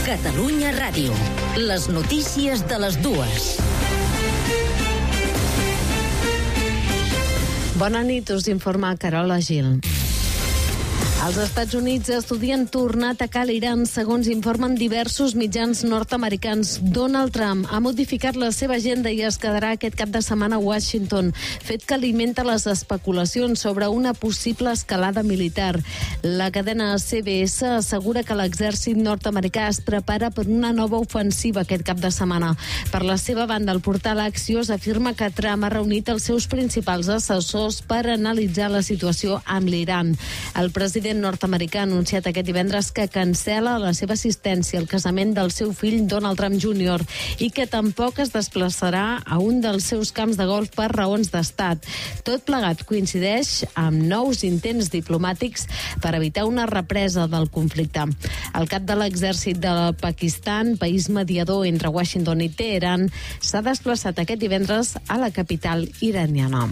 Catalunya Ràdio. Les notícies de les dues. Bona nit, us informa Carola Gil. Els Estats Units estudien tornar a atacar l'Iran, segons informen diversos mitjans nord-americans. Donald Trump ha modificat la seva agenda i es quedarà aquest cap de setmana a Washington, fet que alimenta les especulacions sobre una possible escalada militar. La cadena CBS assegura que l'exèrcit nord-americà es prepara per una nova ofensiva aquest cap de setmana. Per la seva banda, el portal Axios afirma que Trump ha reunit els seus principals assessors per analitzar la situació amb l'Iran. El president nord-americà ha anunciat aquest divendres que cancela la seva assistència al casament del seu fill Donald Trump Jr. i que tampoc es desplaçarà a un dels seus camps de golf per raons d'estat. Tot plegat coincideix amb nous intents diplomàtics per evitar una represa del conflicte. El cap de l'exèrcit de Pakistan, país mediador entre Washington i Teheran, s'ha desplaçat aquest divendres a la capital iraniana.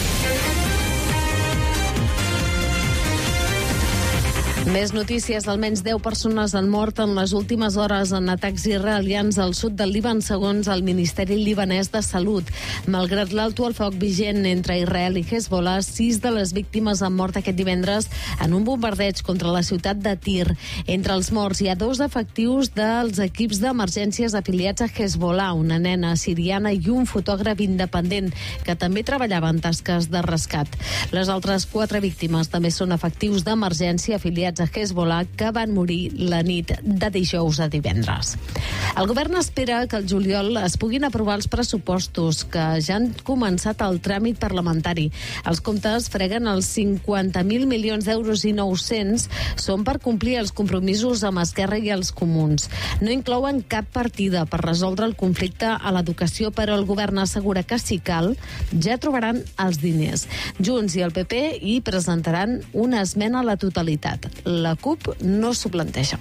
Més notícies. Almenys 10 persones han mort en les últimes hores en atacs israelians al sud del Líban, segons el Ministeri Libanès de Salut. Malgrat l'alto al foc vigent entre Israel i Hezbollah, 6 de les víctimes han mort aquest divendres en un bombardeig contra la ciutat de Tir. Entre els morts hi ha 2 efectius dels equips d'emergències afiliats a Hezbollah, una nena siriana i un fotògraf independent que també treballava en tasques de rescat. Les altres 4 víctimes també són efectius d'emergència afiliats a Hezbollah que van morir la nit de dijous a divendres. El govern espera que al juliol es puguin aprovar els pressupostos que ja han començat el tràmit parlamentari. Els comptes freguen els 50.000 milions d'euros i 900 són per complir els compromisos amb Esquerra i els Comuns. No inclouen cap partida per resoldre el conflicte a l'educació, però el govern assegura que si cal ja trobaran els diners. Junts i el PP hi presentaran una esmena a la totalitat. La CUP no s'ho planteja.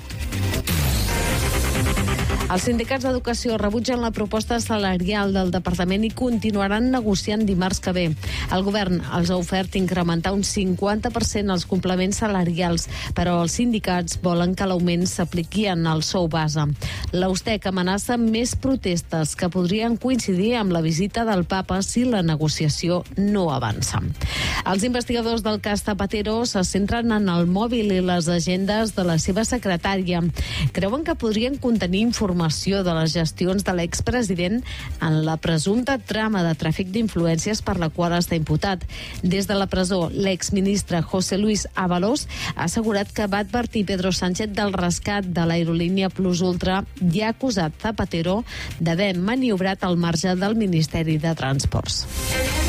Els sindicats d'educació rebutgen la proposta salarial del departament i continuaran negociant dimarts que ve. El govern els ha ofert incrementar un 50% els complements salarials, però els sindicats volen que l'augment s'apliqui en el sou base. L'Austec amenaça més protestes que podrien coincidir amb la visita del papa si la negociació no avança. Els investigadors del cas Zapatero se centren en el mòbil i les agendes de la seva secretària. Creuen que podrien contenir informació de les gestions de l'expresident en la presumpta trama de tràfic d'influències per la qual està imputat. Des de la presó, l'exministre José Luis Ábalos ha assegurat que va advertir Pedro Sánchez del rescat de l'aerolínia Plus Ultra i ha acusat Zapatero d'haver maniobrat al marge del Ministeri de Transports.